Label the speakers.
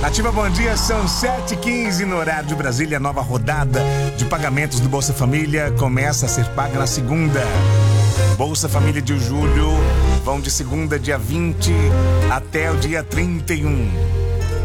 Speaker 1: Ativa, bom dia, são 7h15 no horário de Brasília. Nova rodada de pagamentos do Bolsa Família começa a ser paga na segunda. Bolsa Família de julho vão de segunda, dia 20, até o dia 31.